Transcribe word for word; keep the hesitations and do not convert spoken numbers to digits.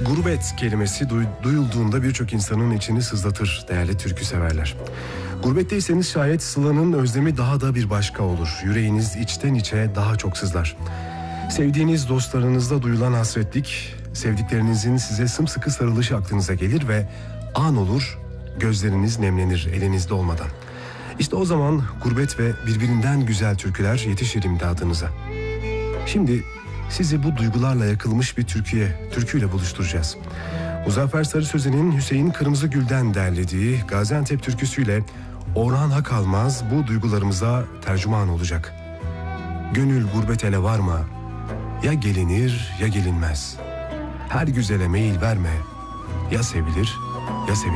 Gurbet kelimesi duy- duyulduğunda birçok insanın içini sızlatır değerli türkü severler. Gurbetteyseniz şayet Sıla'nın özlemi daha da bir başka olur. Yüreğiniz içten içe daha çok sızlar. Sevdiğiniz dostlarınızda duyulan hasretlik, sevdiklerinizin size sımsıkı sarılışı aklınıza gelir ve an olur gözleriniz nemlenir elinizde olmadan. İşte o zaman gurbet ve birbirinden güzel türküler yetişir imdadınıza. Şimdi sizi bu duygularla yakılmış bir türküye, türküyle buluşturacağız. Muzaffer Sarı Sözen'in Hüseyin Kırmızıgül'den derlediği Gaziantep türküsüyle Orhan Hakalmaz bu duygularımıza tercüman olacak. Gönül gurbet ele varma, ya gelinir ya gelinmez. Her güzele meyil verme, ya sevilir ya sevilmez.